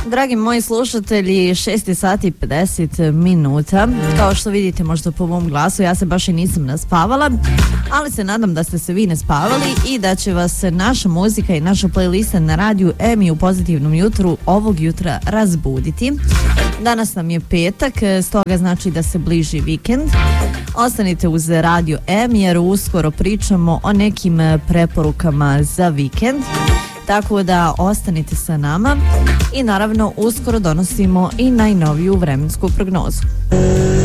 Dragi moji slušatelji, 6 sati i 50 minuta. Kao što vidite možda po mom glasu, ja se baš i nisam naspavala, ali se nadam da ste se vi naspavali i da će vas naša muzika i naša playlista na radiju EMI u pozitivnom jutru ovog jutra razbuditi. Danas nam je petak, stoga znači da se bliži vikend. Ostanite uz radio EMI jer uskoro pričamo o nekim preporukama za vikend. Tako da ostanite sa nama i naravno uskoro donosimo i najnoviju vremensku prognozu.